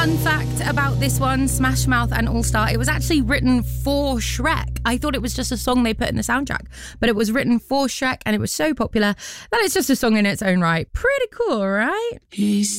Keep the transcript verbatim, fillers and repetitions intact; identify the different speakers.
Speaker 1: Fun fact about this one, Smash Mouth and All Star, it was actually written for Shrek. I thought it was just a song they put in the soundtrack, but it was written for Shrek and it was so popular that it's just a song in its own right. Pretty cool, right?
Speaker 2: He's